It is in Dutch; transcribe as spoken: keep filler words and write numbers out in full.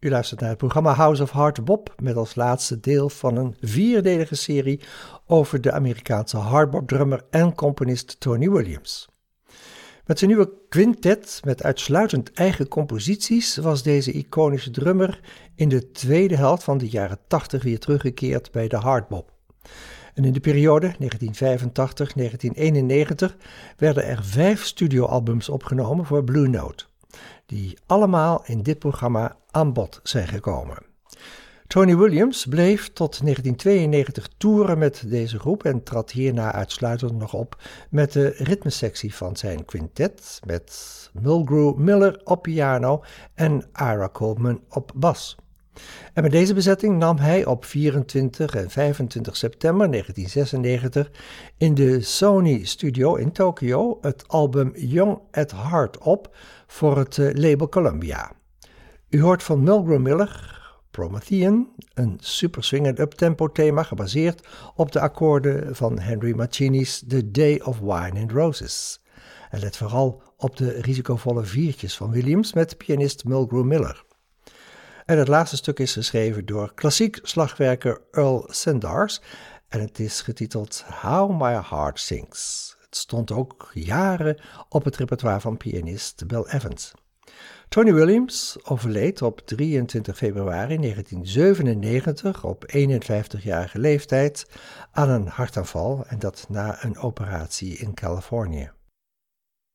U luistert naar het programma House of Hardbop met als laatste deel van een vierdelige serie over de Amerikaanse hardbop-drummer en componist Tony Williams. Met zijn nieuwe quintet met uitsluitend eigen composities was deze iconische drummer in de tweede helft van de jaren tachtig weer teruggekeerd bij de hardbop. En in de periode negentien vijfentachtig tot negentien eenennegentig werden er vijf studioalbums opgenomen voor Blue Note, die allemaal in dit programma aan bod zijn gekomen. Tony Williams bleef tot negentien tweeënnegentig toeren met deze groep en trad hierna uitsluitend nog op met de ritmesectie van zijn quintet, met Mulgrew Miller op piano en Ira Coleman op bas. En met deze bezetting nam hij op vierentwintig en vijfentwintig september negentien zesennegentig in de Sony Studio in Tokio het album Young at Heart op voor het label Columbia. U hoort van Mulgrew Miller Promethean, een super swingend uptempo thema gebaseerd op de akkoorden van Henry Mancini's The Day of Wine and Roses. En let vooral op de risicovolle viertjes van Williams met pianist Mulgrew Miller. En het laatste stuk is geschreven door klassiek slagwerker Earl Sanders en het is getiteld How My Heart Sings. Het stond ook jaren op het repertoire van pianist Bill Evans. Tony Williams overleed op drieëntwintig februari negentien zevenennegentig op eenenvijftigjarige leeftijd aan een hartaanval en dat na een operatie in Californië.